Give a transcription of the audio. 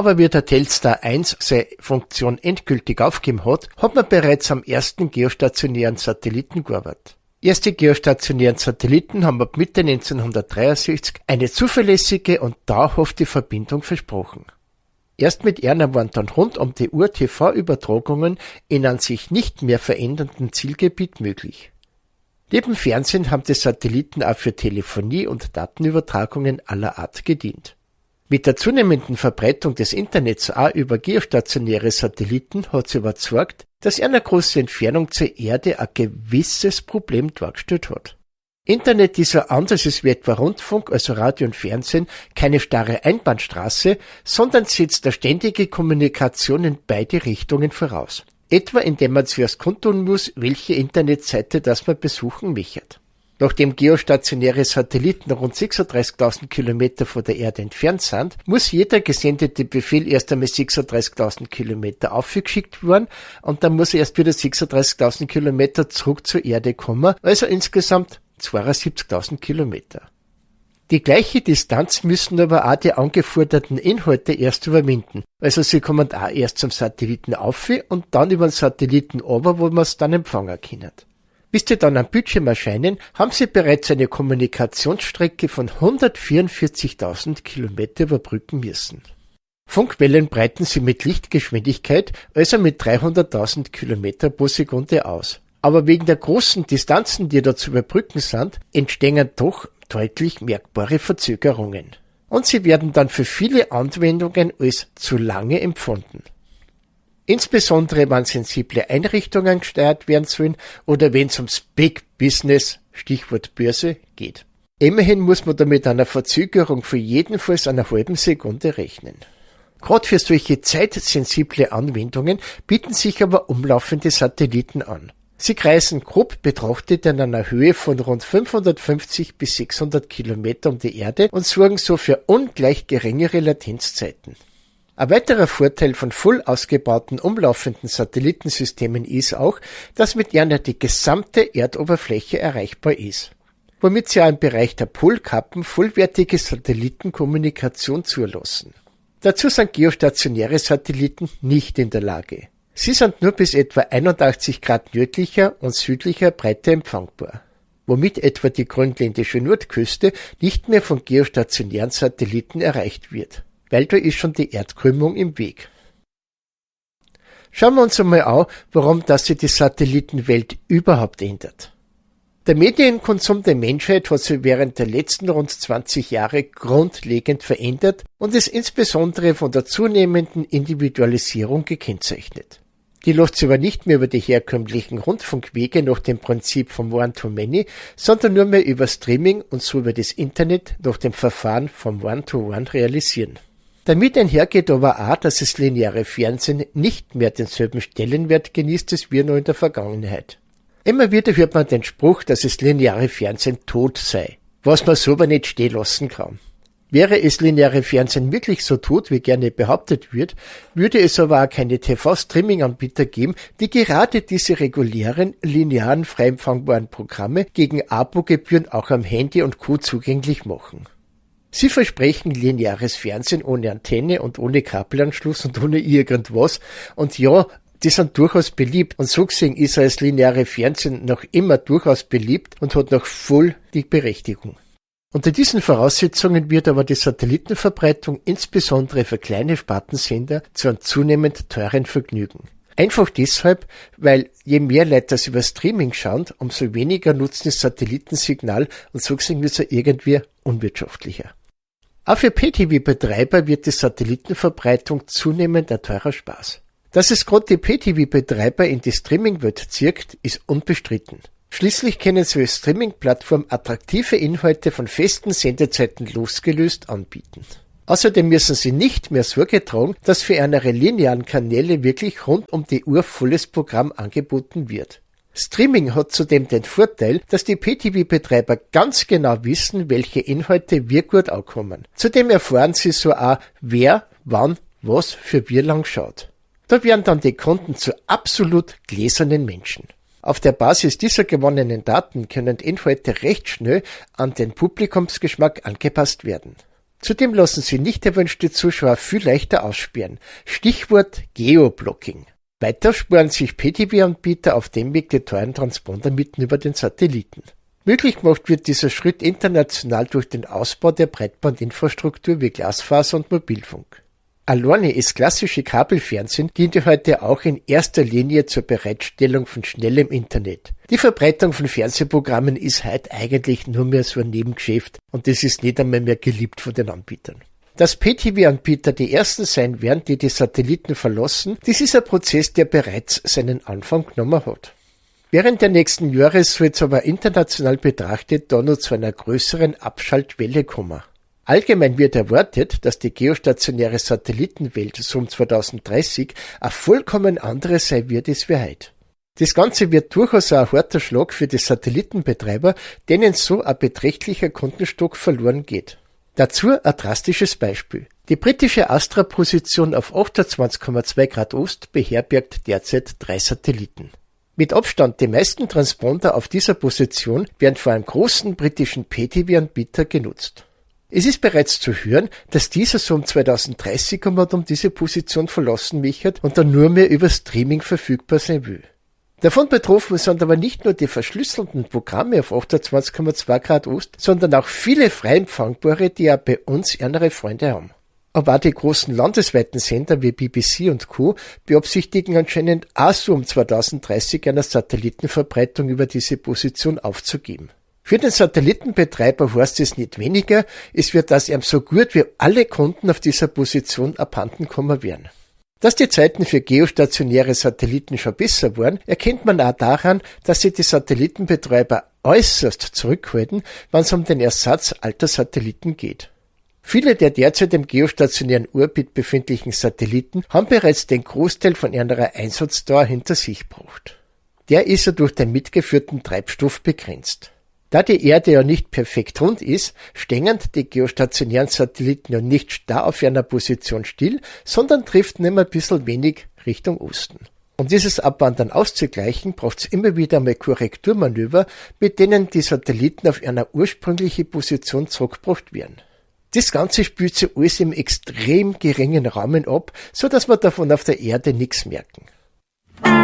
Aber wie der Telstar 1 seine Funktion endgültig aufgegeben hat man bereits am ersten geostationären Satelliten gearbeitet. Erste geostationären Satelliten haben ab Mitte 1963 eine zuverlässige und dauerhafte Verbindung versprochen. Erst mit einer waren dann rund um die Uhr TV-Übertragungen in an sich nicht mehr verändernden Zielgebiet möglich. Neben Fernsehen haben die Satelliten auch für Telefonie und Datenübertragungen aller Art gedient. Mit der zunehmenden Verbreitung des Internets auch über geostationäre Satelliten hat sie überzeugt, dass eine große Entfernung zur Erde ein gewisses Problem dargestellt hat. Internet ist ja anders als wie etwa Rundfunk, also Radio und Fernsehen, keine starre Einbahnstraße, sondern setzt eine ständige Kommunikation in beide Richtungen voraus. Etwa indem man zuerst kundtun muss, welche Internetseite das man besuchen möchte. Nachdem geostationäre Satelliten rund 36.000 Kilometer von der Erde entfernt sind, muss jeder gesendete Befehl erst einmal 36.000 Kilometer aufgeschickt werden und dann muss er erst wieder 36.000 Kilometer zurück zur Erde kommen, also insgesamt 72.000 Kilometer. Die gleiche Distanz müssen aber auch die angeforderten Inhalte erst überwinden. Also sie kommen auch erst zum Satelliten auf und dann über den Satelliten runter, wo man es dann empfangen können. Bis sie dann am Bildschirm erscheinen, haben sie bereits eine Kommunikationsstrecke von 144.000 Kilometer überbrücken müssen. Funkwellen breiten sie mit Lichtgeschwindigkeit, also mit 300.000 Kilometer pro Sekunde aus. Aber wegen der großen Distanzen, die da zu überbrücken sind, entstehen doch deutlich merkbare Verzögerungen. Und sie werden dann für viele Anwendungen als zu lange empfunden. Insbesondere wenn sensible Einrichtungen gesteuert werden sollen oder wenn es ums Big Business, Stichwort Börse, geht. Immerhin muss man da mit einer Verzögerung für jedenfalls einer halben Sekunde rechnen. Gerade für solche zeitsensible Anwendungen bieten sich aber umlaufende Satelliten an. Sie kreisen grob betrachtet in einer Höhe von rund 550 bis 600 Kilometer um die Erde und sorgen so für ungleich geringere Latenzzeiten. Ein weiterer Vorteil von voll ausgebauten umlaufenden Satellitensystemen ist auch, dass mit ihnen die gesamte Erdoberfläche erreichbar ist, womit sie auch im Bereich der Polkappen vollwertige Satellitenkommunikation zulassen. Dazu sind geostationäre Satelliten nicht in der Lage. Sie sind nur bis etwa 81 Grad nördlicher und südlicher Breite empfangbar, womit etwa die grönländische Nordküste nicht mehr von geostationären Satelliten erreicht wird, weil da ist schon die Erdkrümmung im Weg. Schauen wir uns einmal an, warum das sich die Satellitenwelt überhaupt ändert. Der Medienkonsum der Menschheit hat sich während der letzten rund 20 Jahre grundlegend verändert und ist insbesondere von der zunehmenden Individualisierung gekennzeichnet. Die läuft sich aber nicht mehr über die herkömmlichen Rundfunkwege nach dem Prinzip vom One-to-Many, sondern nur mehr über Streaming und so über das Internet nach dem Verfahren vom One-to-One realisieren. Damit einhergeht aber auch, dass das lineare Fernsehen nicht mehr denselben Stellenwert genießt, als wir noch in der Vergangenheit. Immer wieder hört man den Spruch, dass das lineare Fernsehen tot sei, was man so aber nicht stehen lassen kann. Wäre es lineare Fernsehen wirklich so tot, wie gerne behauptet wird, würde es aber auch keine TV-Streaming-Anbieter geben, die gerade diese regulären, linearen, frei empfangbaren Programme gegen Abo-Gebühren auch am Handy und Co. zugänglich machen. Sie versprechen lineares Fernsehen ohne Antenne und ohne Kabelanschluss und ohne irgendwas und ja, die sind durchaus beliebt und so gesehen ist das lineare Fernsehen noch immer durchaus beliebt und hat noch voll die Berechtigung. Unter diesen Voraussetzungen wird aber die Satellitenverbreitung insbesondere für kleine Spartensender zu einem zunehmend teuren Vergnügen. Einfach deshalb, weil je mehr Leute das über Streaming schauen, umso weniger nutzen das Satellitensignal und so gesehen wird es irgendwie unwirtschaftlicher. Auch für Pay-TV-Betreiber wird die Satellitenverbreitung zunehmend ein teurer Spaß. Dass es gerade die Pay-TV-Betreiber in die Streaming-Welt zirkt, ist unbestritten. Schließlich können sie als Streaming-Plattform attraktive Inhalte von festen Sendezeiten losgelöst anbieten. Außerdem müssen sie nicht mehr Sorge tragen, dass für ihre linearen Kanäle wirklich rund um die Uhr volles Programm angeboten wird. Streaming hat zudem den Vorteil, dass die Pay-TV-Betreiber ganz genau wissen, welche Inhalte wie gut ankommen. Zudem erfahren sie so auch, wer, wann, was für wie lang schaut. Da werden dann die Kunden zu absolut gläsernen Menschen. Auf der Basis dieser gewonnenen Daten können Inhalte recht schnell an den Publikumsgeschmack angepasst werden. Zudem lassen sie nicht erwünschte Zuschauer viel leichter aussperren. Stichwort Geoblocking. Weiter sparen sich Pay-TV-Anbieter auf dem Weg die teuren Transponder mitten über den Satelliten. Möglich gemacht wird dieser Schritt international durch den Ausbau der Breitbandinfrastruktur wie Glasfaser und Mobilfunk. Alleine das klassische Kabelfernsehen diente heute auch in erster Linie zur Bereitstellung von schnellem Internet. Die Verbreitung von Fernsehprogrammen ist heute eigentlich nur mehr so ein Nebengeschäft und das ist nicht einmal mehr geliebt von den Anbietern. Dass Pay-TV-Anbieter die ersten sein werden, die Satelliten verlassen, das ist ein Prozess, der bereits seinen Anfang genommen hat. Während der nächsten Jahre soll es aber international betrachtet da noch zu einer größeren Abschaltwelle kommen. Allgemein wird erwartet, dass die geostationäre Satellitenwelt so um 2030 eine vollkommen andere sein wird als wir heute. Das Ganze wird durchaus ein harter Schlag für die Satellitenbetreiber, denen so ein beträchtlicher Kundenstock verloren geht. Dazu ein drastisches Beispiel. Die britische Astra-Position auf 28,2 Grad Ost beherbergt derzeit 3 Satelliten. Mit Abstand die meisten Transponder auf dieser Position werden von einem großen britischen Pay-TV-Anbieter genutzt. Es ist bereits zu hören, dass dieser so um 2030 um diese Position verlassen möchte und dann nur mehr über Streaming verfügbar sein will. Davon betroffen sind aber nicht nur die verschlüsselten Programme auf 28,2 Grad Ost, sondern auch viele frei empfangbare, die ja bei uns ärmere Freunde haben. Aber auch die großen landesweiten Sender wie BBC und Co. beabsichtigen anscheinend auch so um 2030 eine Satellitenverbreitung über diese Position aufzugeben. Für den Satellitenbetreiber heißt es nicht weniger, es wird aus ihm so gut wie alle Kunden auf dieser Position abhanden kommen werden. Dass die Zeiten für geostationäre Satelliten schon besser waren, erkennt man auch daran, dass sich die Satellitenbetreiber äußerst zurückhalten, wenn es um den Ersatz alter Satelliten geht. Viele der derzeit im geostationären Orbit befindlichen Satelliten haben bereits den Großteil von ihrer Einsatzdauer hinter sich gebracht. Der ist ja durch den mitgeführten Treibstoff begrenzt. Da die Erde ja nicht perfekt rund ist, stehen die geostationären Satelliten ja nicht starr auf einer Position still, sondern driften immer ein bisschen wenig Richtung Osten. Um dieses Abwandern auszugleichen, braucht es immer wieder einmal Korrekturmanöver, mit denen die Satelliten auf eine ursprüngliche Position zurückgebracht werden. Das Ganze spielt sich alles im extrem geringen Rahmen ab, so dass wir davon auf der Erde nichts merken.